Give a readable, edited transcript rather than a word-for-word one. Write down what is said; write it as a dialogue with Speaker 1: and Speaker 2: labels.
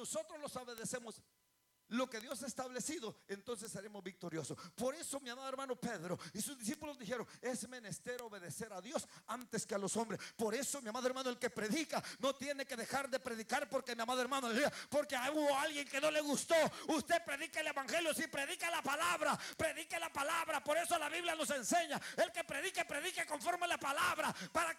Speaker 1: nosotros los obedecemos, lo que Dios ha establecido, entonces seremos victoriosos. Por eso, mi amado hermano, Pedro y sus discípulos dijeron: es menester obedecer a Dios antes que a los hombres. Por eso, mi amado hermano, el que predica no tiene que dejar de predicar, porque, mi amado hermano, porque hubo alguien que no le gustó. Usted predica el evangelio, si predica la palabra, predique la palabra. Por eso la Biblia nos enseña: el que predique, predique conforme a la palabra, para